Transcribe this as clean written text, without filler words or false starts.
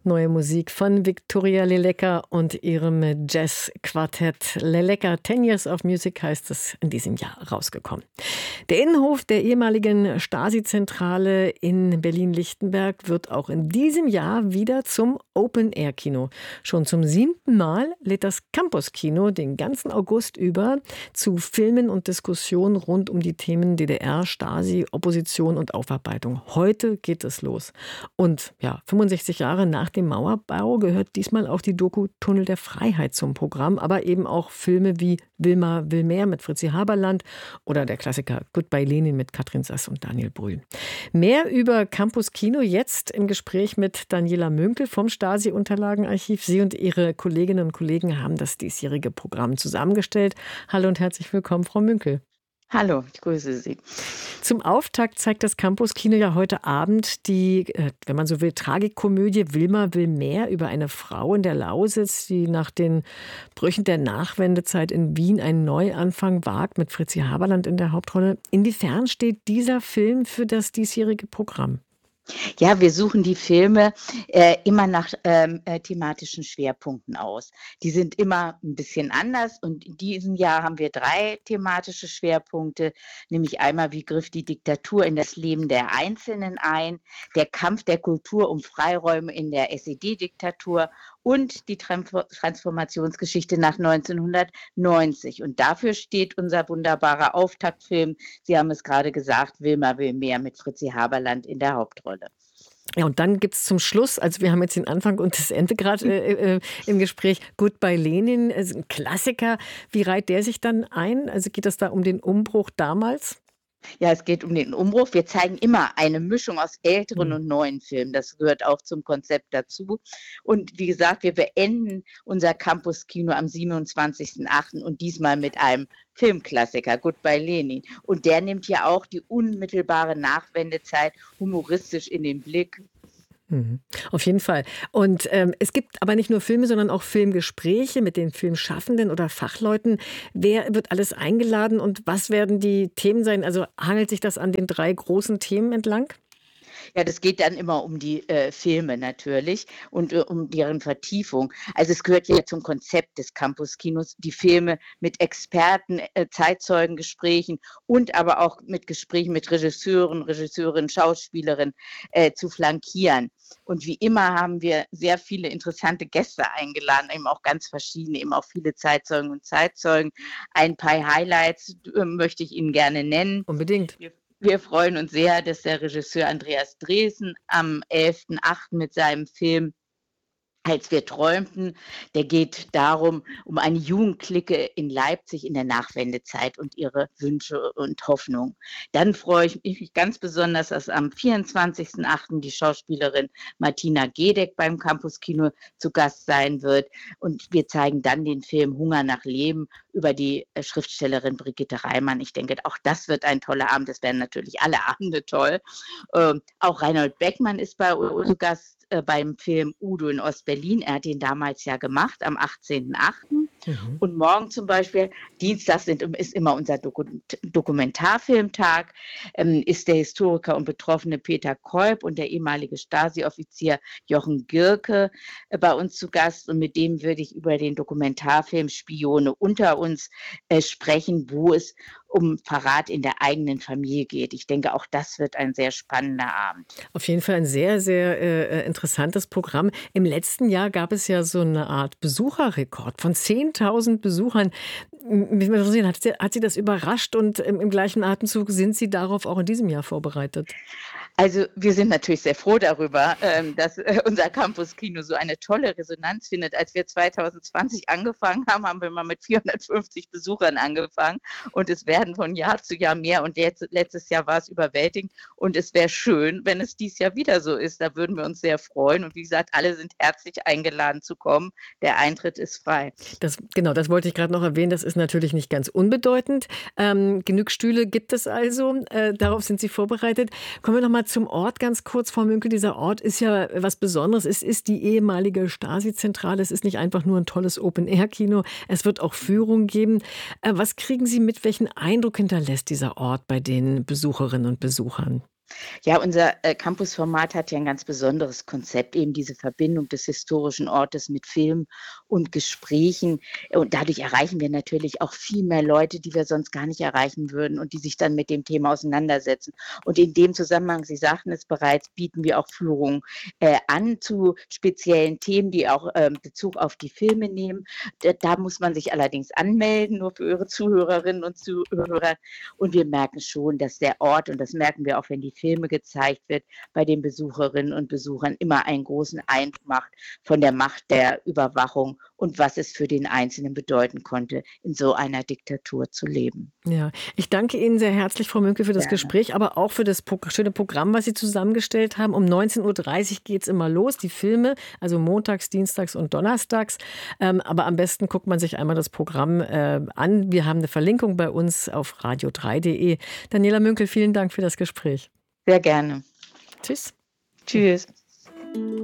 Neue Musik von Viktoria Leleka und ihrem Jazzquartett Leleka. 10 Years of Music heißt es in diesem Jahr rausgekommen. Der Innenhof der ehemaligen Stasi-Zentrale in Berlin-Lichtenberg wird auch in diesem Jahr wieder zum Open-Air-Kino. Schon zum 7. Mal lädt das Campus-Kino den ganzen August über zu Filmen und Diskussionen rund um die Themen DDR, Stasi, Opposition und Aufarbeitung. Heute geht es los. Und ja, 65 Jahre nach dem Mauerbau gehört diesmal auch die Doku Tunnel der Freiheit zum Programm, aber eben auch Filme wie Wilma will mehr mit Fritzi Haberland oder der Klassiker Goodbye Lenin mit Katrin Sass und Daniel Brühl. Mehr über Campus Kino jetzt im Gespräch mit Daniela Münkel vom Stasi-Unterlagenarchiv. Sie und Ihre Kolleginnen und Kollegen haben das diesjährige Programm zusammengestellt. Hallo und herzlich willkommen, Frau Münkel. Hallo, ich grüße Sie. Zum Auftakt zeigt das Campus Kino ja heute Abend die, wenn man so will, Tragikomödie Wilma will mehr über eine Frau in der Lausitz, die nach den Brüchen der Nachwendezeit in Wien einen Neuanfang wagt, mit Fritzi Haberland in der Hauptrolle. Inwiefern steht dieser Film für das diesjährige Programm? Ja, wir suchen die Filme immer nach thematischen Schwerpunkten aus. Die sind immer ein bisschen anders und in diesem Jahr haben wir 3 thematische Schwerpunkte, nämlich einmal: Wie griff die Diktatur in das Leben der Einzelnen ein, der Kampf der Kultur um Freiräume in der SED-Diktatur und die Transformationsgeschichte nach 1990. Und dafür steht unser wunderbarer Auftaktfilm, Sie haben es gerade gesagt, Wilma will mehr mit Fritzi Haberland in der Hauptrolle. Ja, und dann gibt es zum Schluss, also wir haben jetzt den Anfang und das Ende gerade im Gespräch, Goodbye Lenin, also ein Klassiker. Wie reiht der sich dann ein? Also geht es da um den Umbruch damals? Ja, es geht um den Umbruch. Wir zeigen immer eine Mischung aus älteren und neuen Filmen. Das gehört auch zum Konzept dazu. Und wie gesagt, wir beenden unser Campus-Kino am 27.08. und diesmal mit einem Filmklassiker, Goodbye Lenin. Und der nimmt ja auch die unmittelbare Nachwendezeit humoristisch in den Blick. Auf jeden Fall. Und es gibt aber nicht nur Filme, sondern auch Filmgespräche mit den Filmschaffenden oder Fachleuten. Wer wird alles eingeladen und was werden die Themen sein? Also hangelt sich das an den 3 großen Themen entlang? Ja, das geht dann immer um die Filme natürlich und um deren Vertiefung. Also es gehört ja zum Konzept des Campus-Kinos, die Filme mit Experten, Zeitzeugengesprächen und aber auch mit Gesprächen mit Regisseurinnen, Schauspielerinnen zu flankieren. Und wie immer haben wir sehr viele interessante Gäste eingeladen, eben auch ganz verschiedene, eben auch viele Zeitzeugen und Zeitzeugen. Ein paar Highlights möchte ich Ihnen gerne nennen. Unbedingt. Wir freuen uns sehr, dass der Regisseur Andreas Dresen am 11.08. mit seinem Film Als wir träumten, der geht darum, um eine Jugendclique in Leipzig in der Nachwendezeit und ihre Wünsche und Hoffnungen. Dann freue ich mich ganz besonders, dass am 24.08. die Schauspielerin Martina Gedeck beim Campus Kino zu Gast sein wird. Und wir zeigen dann den Film Hunger nach Leben über die Schriftstellerin Brigitte Reimann. Ich denke, auch das wird ein toller Abend. Das werden natürlich alle Abende toll. Auch Reinhold Beckmann ist bei uns zu Gast beim Film Udo in Ostberlin. Er hat ihn damals ja gemacht, am 18.08. Und morgen zum Beispiel, Dienstag ist immer unser Dokumentarfilmtag, ist der Historiker und Betroffene Peter Kolb und der ehemalige Stasi-Offizier Jochen Gierke bei uns zu Gast. Und mit dem würde ich über den Dokumentarfilm Spione unter uns sprechen, wo es um Verrat in der eigenen Familie geht. Ich denke, auch das wird ein sehr spannender Abend. Auf jeden Fall ein sehr, sehr interessantes Programm. Im letzten Jahr gab es ja so eine Art Besucherrekord von 10.000 Besuchern. Mich würde interessieren, hat Sie das überrascht und im gleichen Atemzug sind Sie darauf auch in diesem Jahr vorbereitet? Also wir sind natürlich sehr froh darüber, dass unser Campus-Kino so eine tolle Resonanz findet. Als wir 2020 angefangen haben, haben wir mal mit 450 Besuchern angefangen und es werden von Jahr zu Jahr mehr und letztes Jahr war es überwältigend und es wäre schön, wenn es dieses Jahr wieder so ist. Da würden wir uns sehr freuen und wie gesagt, alle sind herzlich eingeladen zu kommen. Der Eintritt ist frei. Das wollte ich gerade noch erwähnen. Das ist natürlich nicht ganz unbedeutend. Genug Stühle gibt es also. Darauf sind Sie vorbereitet. Kommen wir noch mal zum Ort ganz kurz, Frau Münkel. Dieser Ort ist ja was Besonderes. Es ist die ehemalige Stasi-Zentrale. Es ist nicht einfach nur ein tolles Open-Air-Kino. Es wird auch Führung geben. Was kriegen Sie mit? Welchen Eindruck hinterlässt dieser Ort bei den Besucherinnen und Besuchern? Ja, unser, Campusformat hat ja ein ganz besonderes Konzept, eben diese Verbindung des historischen Ortes mit Film und Gesprächen. Und dadurch erreichen wir natürlich auch viel mehr Leute, die wir sonst gar nicht erreichen würden und die sich dann mit dem Thema auseinandersetzen. Und in dem Zusammenhang, Sie sagten es bereits, bieten wir auch Führungen, an zu speziellen Themen, die auch, Bezug auf die Filme nehmen. Da muss man sich allerdings anmelden, nur für Ihre Zuhörerinnen und Zuhörer. Und wir merken schon, dass der Ort, und das merken wir auch, wenn die Filme gezeigt wird, bei den Besucherinnen und Besuchern immer einen großen Eindruck macht von der Macht der Überwachung und was es für den Einzelnen bedeuten konnte, in so einer Diktatur zu leben. Ja, ich danke Ihnen sehr herzlich, Frau Münkel, für das Gerne. Gespräch, aber auch für das schöne Programm, was Sie zusammengestellt haben. Um 19:30 Uhr geht es immer los, die Filme, also montags, dienstags und donnerstags. Aber am besten guckt man sich einmal das Programm an. Wir haben eine Verlinkung bei uns auf radio3.de. Daniela Münkel, vielen Dank für das Gespräch. Sehr gerne. Tschüss. Tschüss.